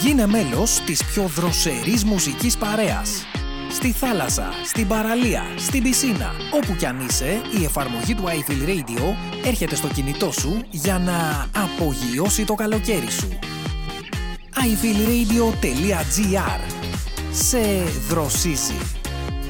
Γίνε μέλος της πιο δροσερής μουσικής παρέας. Στη θάλασσα, στην παραλία, στην πισίνα, όπου κι αν είσαι, η εφαρμογή του I Feel Radio έρχεται στο κινητό σου για να απογειώσει το καλοκαίρι σου. iFeelRadio.gr. Σε δροσίζει.